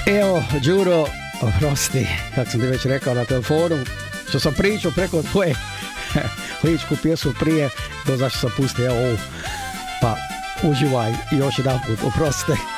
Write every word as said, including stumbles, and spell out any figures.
Evo, Đuro, oprosti, kako sam ti već rekao na telefonu, što sam pričao preko tvoje ličku pjesmu prije, to zašto sam pustio ovu, pa uživaj još jedan put, oprosti.